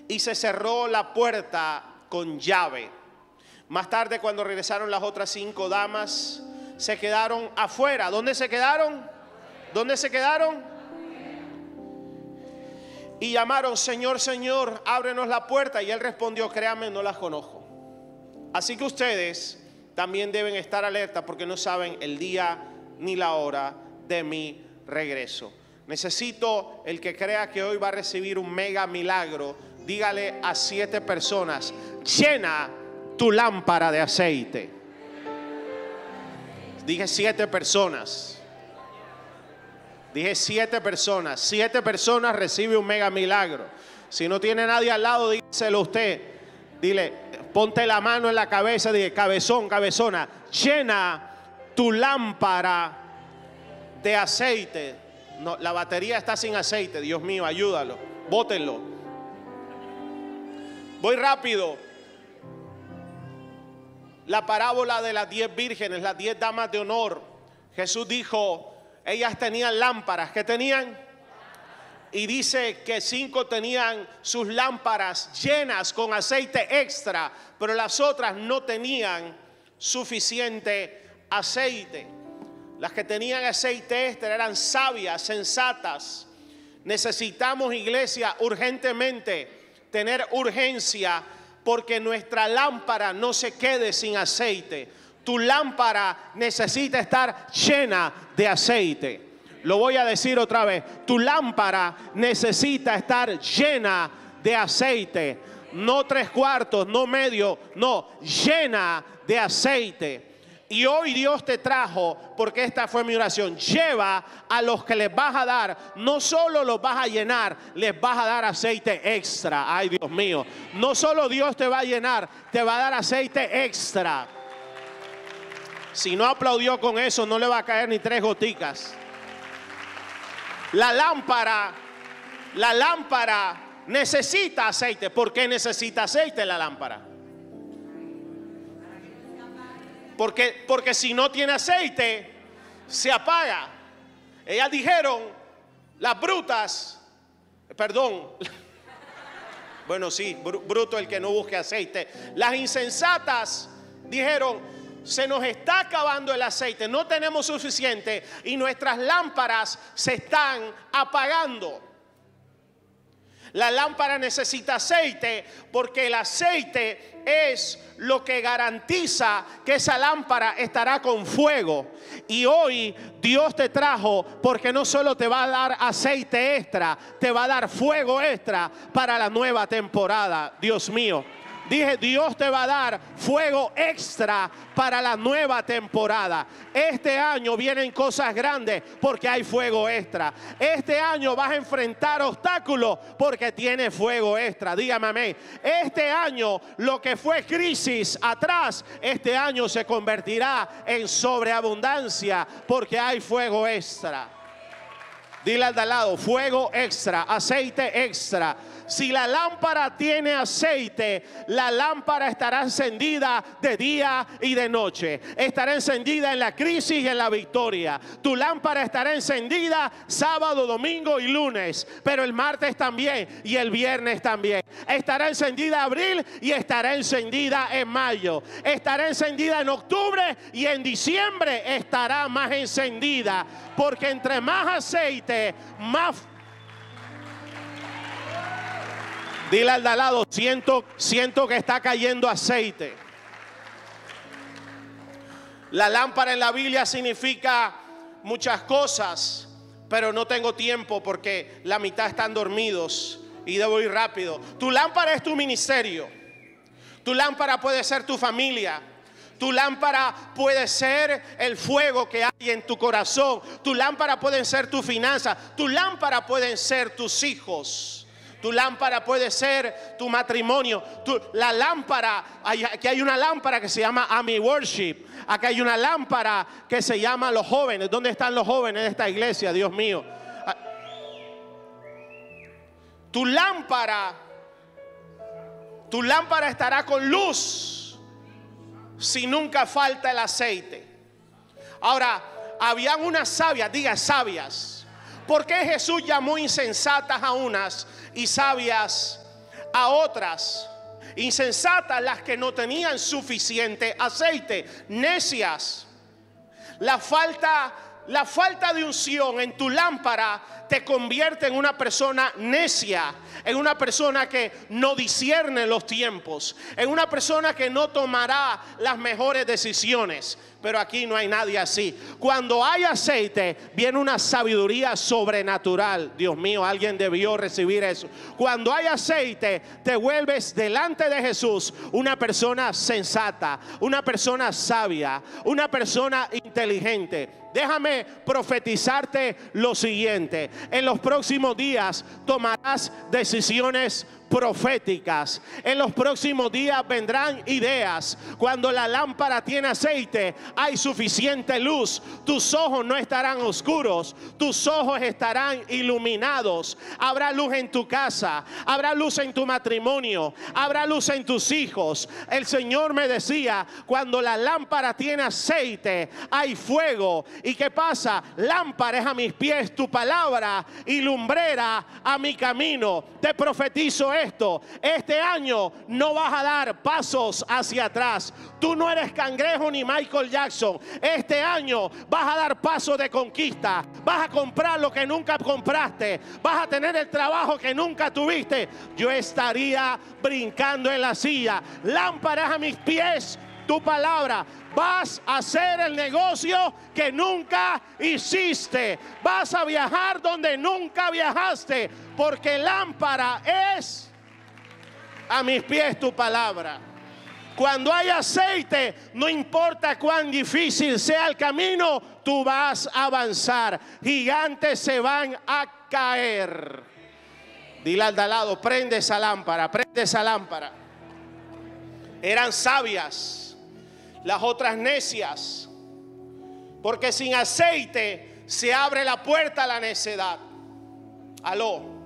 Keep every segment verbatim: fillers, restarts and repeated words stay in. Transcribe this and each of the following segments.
y se cerró la puerta con llave. Más tarde, cuando regresaron las otras cinco damas, se quedaron afuera. ¿Dónde se quedaron? ¿Dónde se quedaron? Y llamaron: Señor, Señor, ábrenos la puerta. Y él respondió: créanme, no las conozco. Así que ustedes también deben estar alerta, porque no saben el día ni la hora de mi regreso. Necesito el que crea que hoy va a recibir un mega milagro. Dígale a siete personas: llena tu lámpara de aceite. Dije siete personas. Dije siete personas. Siete personas recibe un mega milagro. Si no tiene nadie al lado, dígaselo usted. Dile, ponte la mano en la cabeza. Dile: cabezón, cabezona, llena tu lámpara de aceite. No, la batería está sin aceite. Dios mío, ayúdalo. Bótenlo. Voy rápido. La parábola de las diez vírgenes, las diez damas de honor. Jesús dijo, ellas tenían lámparas. ¿Qué tenían? Y dice que cinco tenían sus lámparas llenas con aceite extra, pero las otras no tenían suficiente aceite. Las que tenían aceite extra eran sabias, sensatas. Necesitamos, iglesia, urgentemente tener urgencia, porque nuestra lámpara no se quede sin aceite. Tu lámpara necesita estar llena de aceite. Lo voy a decir otra vez. Tu lámpara necesita estar llena de aceite. No tres cuartos, no medio, no, llena de aceite. Y hoy Dios te trajo, porque esta fue mi oración: lleva a los que les vas a dar, no solo los vas a llenar, les vas a dar aceite extra. Ay, Dios mío, no solo Dios te va a llenar, te va a dar aceite extra. Si no aplaudió con eso, no le va a caer ni tres goticas. La lámpara, la lámpara necesita aceite. ¿Por qué necesita aceite la lámpara? Porque, porque si no tiene aceite, se apaga. Ellas dijeron, las brutas, perdón, bueno sí, bruto el que no busque aceite. Las insensatas dijeron, se nos está acabando el aceite, no tenemos suficiente y nuestras lámparas se están apagando. La lámpara necesita aceite, porque el aceite es lo que garantiza que esa lámpara estará con fuego. Y hoy Dios te trajo porque no solo te va a dar aceite extra, te va a dar fuego extra para la nueva temporada. Dios mío. Dije, Dios te va a dar fuego extra para la nueva temporada. Este año vienen cosas grandes porque hay fuego extra. Este año vas a enfrentar obstáculos porque tiene fuego extra. Dígame amén. Este año lo que fue crisis atrás, este año se convertirá en sobreabundancia porque hay fuego extra. Dile al de al lado, fuego extra, aceite extra. Si la lámpara tiene aceite, la lámpara estará encendida de día y de noche. Estará encendida en la crisis y en la victoria. Tu lámpara estará encendida sábado, domingo y lunes, pero el martes también y el viernes también. Estará encendida en abril y estará encendida en mayo. Estará encendida en octubre y en diciembre estará más encendida, porque entre más aceite, más... Dile al de al lado, siento, siento que está cayendo aceite. La lámpara en la Biblia significa muchas cosas, pero no tengo tiempo porque la mitad están dormidos y debo ir rápido. Tu lámpara es tu ministerio. Tu lámpara puede ser tu familia. Tu lámpara puede ser el fuego que hay en tu corazón. Tu lámpara pueden ser tus finanzas. Tu lámpara pueden ser tus hijos. Tu lámpara puede ser tu matrimonio. Tu, la lámpara, hay, aquí hay una lámpara que se llama Ami Worship. Aquí hay una lámpara que se llama los jóvenes. ¿Dónde están los jóvenes de esta iglesia? Dios mío. Tu lámpara, tu lámpara estará con luz si nunca falta el aceite. Ahora, habían unas sabias, diga sabias. ¿Por qué Jesús llamó insensatas a unas y sabias a otras. Insensatas las que no tenían suficiente aceite. Necias. La falta, la falta de unción en tu lámpara te convierte en una persona necia, en una persona que no discierne los tiempos, en una persona que no tomará las mejores decisiones. Pero aquí no hay nadie así. Cuando hay aceite, viene una sabiduría sobrenatural. Dios mío, alguien debió recibir eso. Cuando hay aceite, te vuelves delante de Jesús una persona sensata, una persona sabia, una persona inteligente. Déjame profetizarte lo siguiente: en los próximos días tomarás decisiones proféticas. En los próximos días vendrán ideas. Cuando la lámpara tiene aceite, hay suficiente luz. Tus ojos no estarán oscuros, tus ojos estarán iluminados. Habrá luz en tu casa, habrá luz en tu matrimonio, habrá luz en tus hijos. El Señor me decía: cuando la lámpara tiene aceite, hay fuego. ¿Y qué pasa? Lámpara es a mis pies tu palabra y lumbrera a mi camino. Te profetizo esto: este año no vas a dar pasos hacia atrás. Tú no eres Cangrejo ni Michael Jackson. Este año vas a dar pasos de conquista. Vas a comprar lo que nunca compraste. Vas a tener el trabajo que nunca tuviste. Yo estaría brincando en la silla. Lámparas a mis pies tu palabra. Vas a hacer el negocio que nunca hiciste. Vas a viajar donde nunca viajaste, porque lámpara es a mis pies tu palabra. Cuando hay aceite, no importa cuán difícil sea el camino, tú vas a avanzar. Gigantes se van a caer. Dile al de al lado: prende esa lámpara, prende esa lámpara. Eran sabias, las otras necias, porque sin aceite se abre la puerta a la necedad. Aló.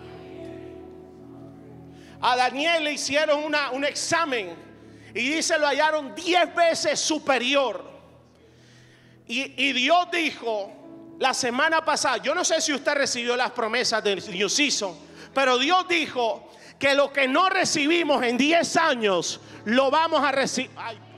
A Daniel le hicieron una, un examen y dice lo hallaron diez veces superior. Y, y Dios dijo la semana pasada, yo no sé si usted recibió las promesas del New Season, pero Dios dijo que lo que no recibimos en diez años lo vamos a recibir.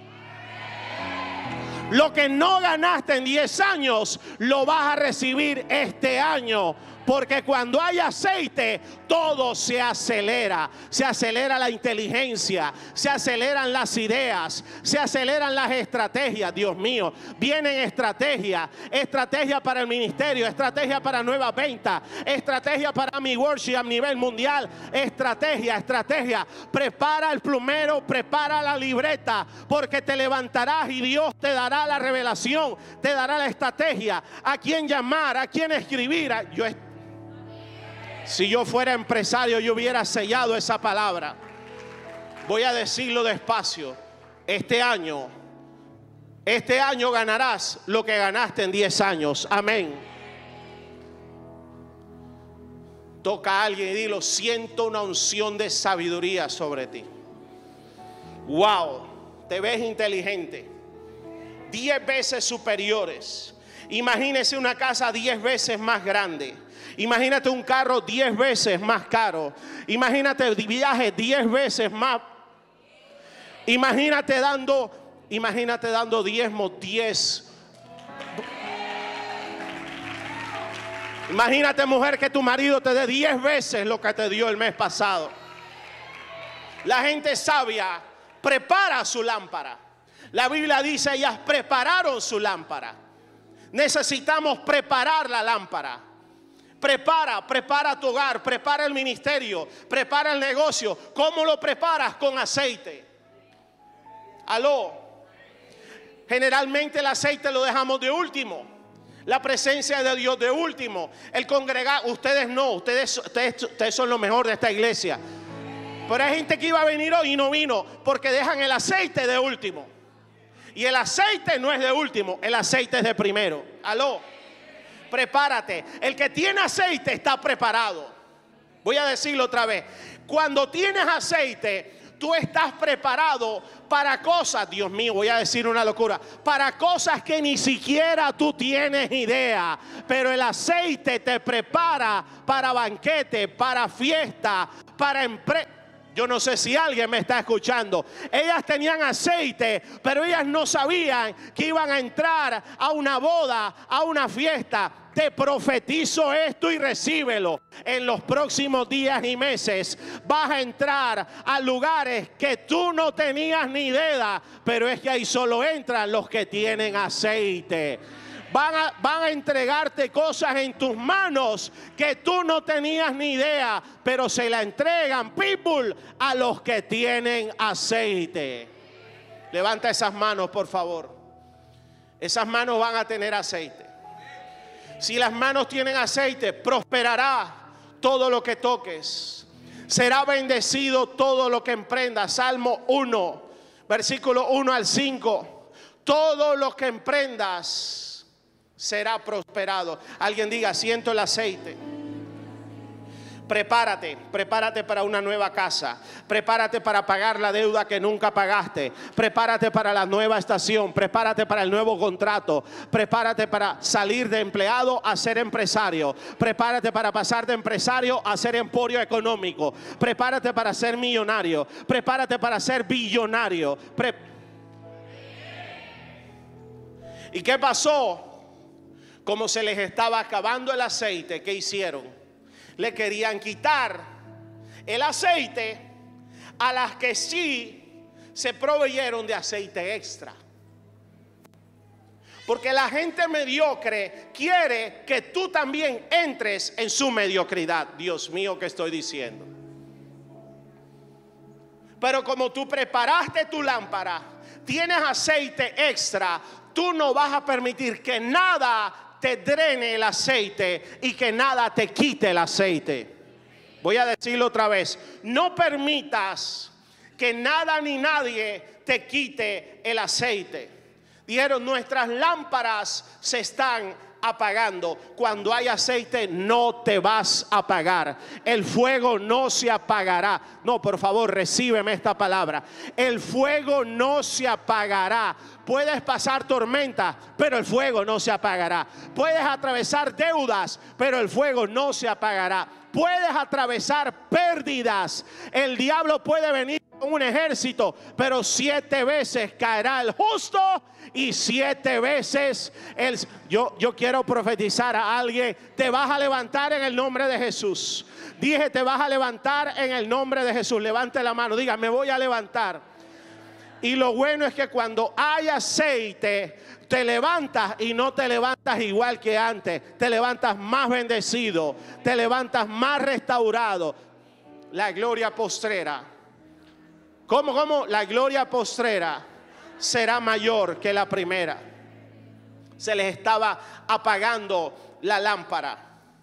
Lo que no ganaste en diez años lo vas a recibir este año. Porque cuando hay aceite, todo se acelera. Se acelera la inteligencia, se aceleran las ideas, se aceleran las estrategias. Dios mío, vienen estrategias. Estrategia para el ministerio, estrategia para nueva venta, estrategia para mi worship a nivel mundial. Estrategia, estrategia. Prepara el plumero, prepara la libreta, porque te levantarás y Dios te dará la revelación, te dará la estrategia. A quién llamar, a quién escribir. Yo estoy Si yo fuera empresario, yo hubiera sellado esa palabra. Voy a decirlo despacio. Este año, este año ganarás lo que ganaste en diez años. Amén. Toca a alguien y dilo: siento una unción de sabiduría sobre ti. Wow, te ves inteligente. Diez veces superiores. Imagínese una casa diez veces más grande. Imagínate un carro diez veces más caro. Imagínate viajes diez veces más. Imagínate dando, imagínate dando diezmos diez. Imagínate, mujer, que tu marido te dé diez veces lo que te dio el mes pasado. La gente sabia prepara su lámpara. La Biblia dice: ellas prepararon su lámpara. Necesitamos preparar la lámpara. Prepara, prepara tu hogar, prepara el ministerio, prepara el negocio. ¿Cómo lo preparas? Con aceite. Aló. Generalmente el aceite lo dejamos de último. La presencia de Dios de último. El congregar, ustedes no, ustedes, ustedes, ustedes son lo mejor de esta iglesia. Pero hay gente que iba a venir hoy y no vino porque dejan el aceite de último. Y el aceite no es de último, el aceite es de primero. Aló. Prepárate. El que tiene aceite está preparado. Voy a decirlo otra vez. Cuando tienes aceite, tú estás preparado para cosas, Dios mío, voy a decir una locura, para cosas que ni siquiera tú tienes idea. Pero el aceite te prepara para banquete, para fiesta, para empresa. Yo no sé si alguien me está escuchando. Ellas tenían aceite, pero ellas no sabían que iban a entrar a una boda, a una fiesta. Te profetizo esto y recíbelo. En los próximos días y meses vas a entrar a lugares que tú no tenías ni idea, pero es que ahí solo entran los que tienen aceite. Van a, van a entregarte cosas en tus manos que tú no tenías ni idea, pero se la entregan, people, a los que tienen aceite. Levanta esas manos, por favor. Esas manos van a tener aceite. Si las manos tienen aceite, prosperará todo lo que toques. Será bendecido todo lo que emprendas. Salmo uno, versículo uno al cinco. Todo lo que emprendas será prosperado. Alguien diga, siento el aceite. Prepárate, prepárate para una nueva casa. Prepárate para pagar la deuda que nunca pagaste. Prepárate para la nueva estación. Prepárate para el nuevo contrato. Prepárate para salir de empleado a ser empresario. Prepárate para pasar de empresario a ser emporio económico. Prepárate para ser millonario. Prepárate para ser billonario. Pre- ¿Y qué pasó? Como se les estaba acabando el aceite, ¿qué hicieron? Le querían quitar el aceite a las que sí se proveyeron de aceite extra. Porque la gente mediocre quiere que tú también entres en su mediocridad. Dios mío, ¿qué estoy diciendo? Pero como tú preparaste tu lámpara, tienes aceite extra, tú no vas a permitir que nada te drene el aceite y que nada te quite el aceite. Voy a decirlo otra vez. No permitas que nada ni nadie te quite el aceite. Dijeron, nuestras lámparas se están apagando. Cuando hay aceite no te vas a apagar. El fuego no se apagará. No, por favor, recíbeme esta palabra. El fuego no se apagará. Puedes pasar tormentas, pero el fuego no se apagará. Puedes atravesar deudas, pero el fuego no se apagará. Puedes atravesar pérdidas. El diablo puede venir con un ejército, pero siete veces caerá el justo y siete veces el... Yo, yo quiero profetizar a alguien. Te vas a levantar en el nombre de Jesús. Dije, te vas a levantar en el nombre de Jesús. Levante la mano, diga, me voy a levantar. Y lo bueno es que cuando hay aceite, te levantas y no te levantas igual que antes. Te levantas más bendecido, te levantas más restaurado. La gloria postrera. ¿Cómo, cómo? La gloria postrera será mayor que la primera. Se les estaba apagando la lámpara.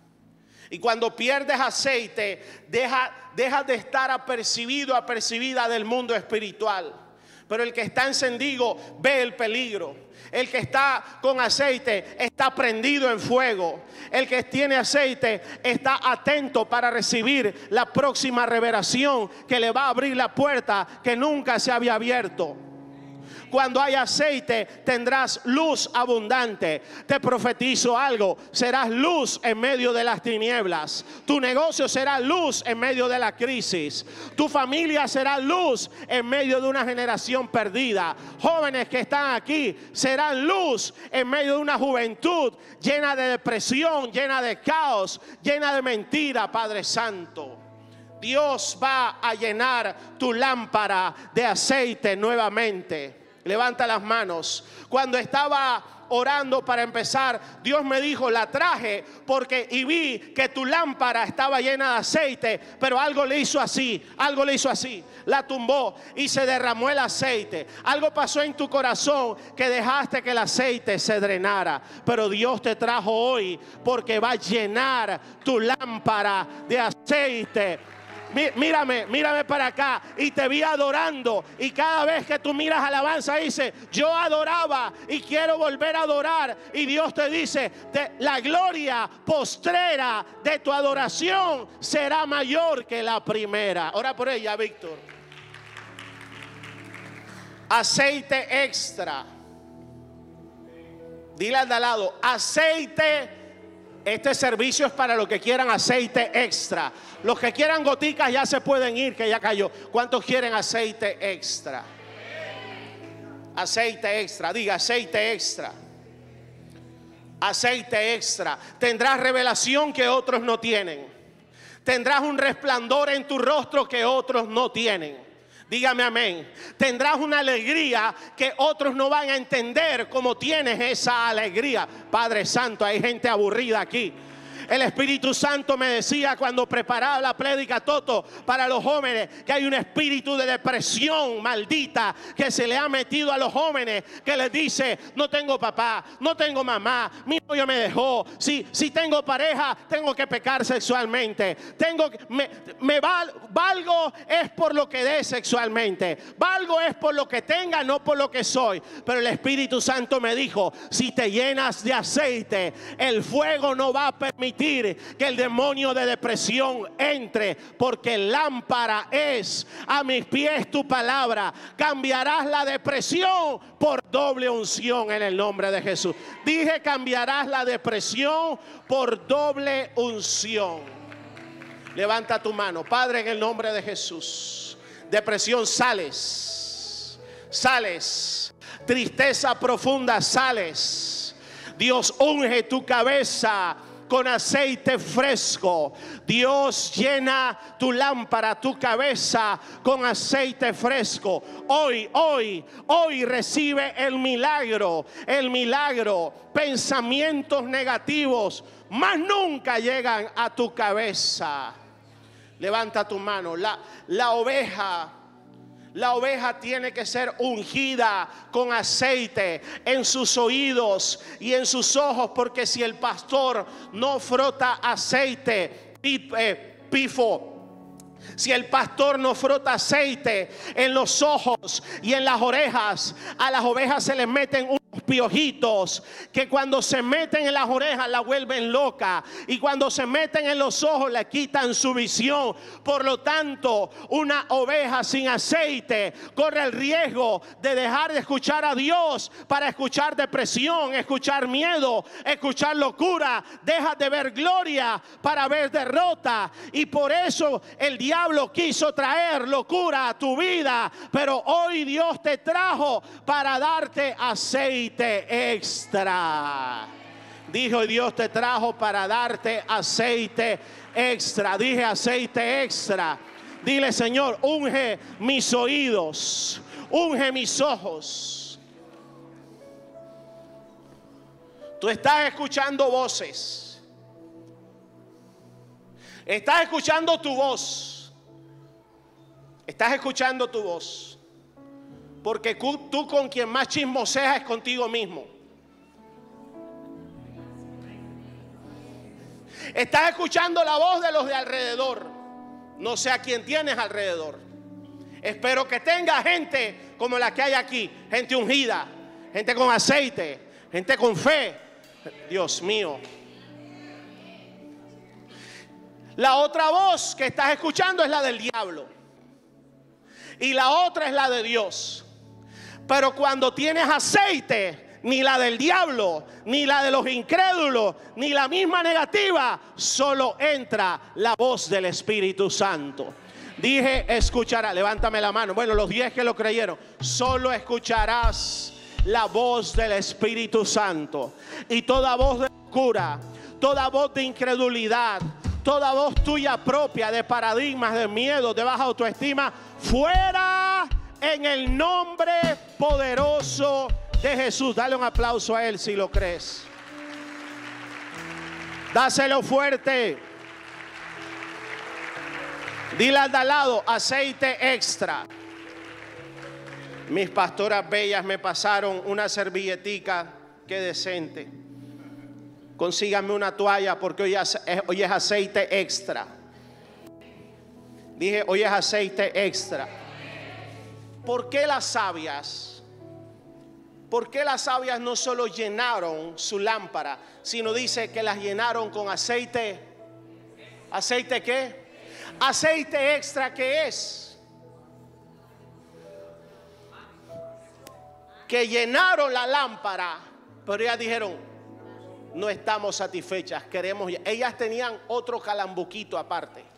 Y cuando pierdes aceite, deja, deja de estar apercibido, apercibida del mundo espiritual. Pero el que está encendido ve el peligro. El que está con aceite está prendido en fuego. El que tiene aceite está atento para recibir la próxima revelación que le va a abrir la puerta que nunca se había abierto. Cuando hay aceite tendrás luz abundante. Te profetizo algo. Serás luz en medio de las tinieblas. Tu negocio será luz en medio de la crisis. Tu familia será luz en medio de una generación perdida. Jóvenes que están aquí serán luz en medio de una juventud llena de depresión, llena de caos, llena de mentira. Padre Santo, Dios va a llenar tu lámpara de aceite nuevamente. Levanta las manos. Cuando estaba orando para empezar, Dios me dijo, la traje porque y vi que tu lámpara estaba llena de aceite, pero algo le hizo así, algo le hizo así, la tumbó y se derramó el aceite. Algo pasó en tu corazón que dejaste que el aceite se drenara, pero Dios te trajo hoy porque va a llenar tu lámpara de aceite. Mírame, mírame para acá. Y te vi adorando. Y cada vez que tú miras alabanza dice, yo adoraba y quiero volver a adorar. Y Dios te dice, te, la gloria postrera de tu adoración será mayor que la primera. Ora por ella, Víctor. Aceite extra. Dile al de al lado, aceite Este servicio es para los que quieran aceite extra. Los que quieran goticas ya se pueden ir, que ya cayó. ¿Cuántos quieren aceite extra? Aceite extra, diga aceite extra. Aceite extra. Tendrás revelación que otros no tienen. Tendrás un resplandor en tu rostro que otros no tienen. Dígame amén. Tendrás una alegría que otros no van a entender como tienes esa alegría. Padre Santo, hay gente aburrida aquí. El Espíritu Santo me decía cuando preparaba la prédica, Toto, para los jóvenes, que hay un espíritu de depresión maldita que se le ha metido a los jóvenes, que les dice: no tengo papá, no tengo mamá, mi novio me dejó, si, si tengo pareja tengo que pecar sexualmente, tengo que, me, me val, valgo es por lo que dé sexualmente, valgo es por lo que tenga, no por lo que soy. Pero el Espíritu Santo me dijo: si te llenas de aceite, el fuego no va a permitir que el demonio de depresión entre, porque lámpara es a mis pies tu palabra. Cambiarás la depresión por doble unción en el nombre de Jesús. Dije: cambiarás la depresión por doble unción. Levanta tu mano. Padre, en el nombre de Jesús, depresión, sales, sales. Tristeza profunda, sales. Dios, unge tu cabeza con aceite fresco. Dios, llena tu lámpara, tu cabeza con aceite fresco. Hoy, hoy, hoy recibe el milagro, el milagro. Pensamientos negativos más nunca llegan a tu cabeza. Levanta tu mano. La, la oveja La oveja tiene que ser ungida con aceite en sus oídos y en sus ojos, porque si el pastor no frota aceite, pifo, si el pastor no frota aceite en los ojos y en las orejas, a las ovejas se les meten unos piojitos que cuando se meten en las orejas la vuelven loca, y cuando se meten en los ojos le quitan su visión. Por lo tanto, una oveja sin aceite corre el riesgo de dejar de escuchar a Dios para escuchar depresión, escuchar miedo, escuchar locura. Deja de ver gloria para ver derrota, y por eso el diablo quiso traer locura a tu vida, pero hoy Dios te trajo para darte aceite extra. Dijo: Dios te trajo para darte aceite extra. Dije: aceite extra. Dile: Señor, unge mis oídos, unge mis ojos. Tú estás escuchando voces, estás escuchando tu voz. Estás escuchando tu voz, porque tú con quien más chismoseas es contigo mismo. Estás escuchando la voz de los de alrededor. No sé a quién tienes alrededor. Espero que tenga gente como la que hay aquí, gente ungida, gente con aceite, gente con fe. Dios mío. La otra voz que estás escuchando es la del diablo, y la otra es la de Dios. Pero cuando tienes aceite, ni la del diablo, ni la de los incrédulos, ni la misma negativa, solo entra la voz del Espíritu Santo. Dije: escuchará. Levántame la mano. Bueno, los diez que lo creyeron. Solo escucharás la voz del Espíritu Santo. Y toda voz de locura, toda voz de incredulidad, toda voz tuya propia de paradigmas, de miedo, de baja autoestima, fuera en el nombre poderoso de Jesús. Dale un aplauso a Él si lo crees. Dáselo fuerte. Dile al de al lado: aceite extra. Mis pastoras bellas me pasaron una servilletica. Qué decente. Consíganme una toalla, porque hoy es, hoy es aceite extra. Dije: hoy es aceite extra. ¿Por qué las sabias? ¿Por qué las sabias no solo llenaron su lámpara, sino dice que las llenaron con aceite? ¿Aceite qué? Aceite extra, ¿qué es? Que llenaron la lámpara, pero ellas dijeron: no estamos satisfechas, queremos. Ellas tenían otro calambuquito aparte.